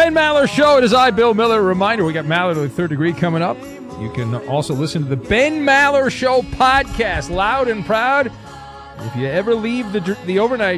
Ben Maller Show. It is I, Bill Miller. Reminder, we got Maller to the Third Degree coming up. You can also listen to the Ben Maller Show podcast, loud and proud. If you ever leave the overnight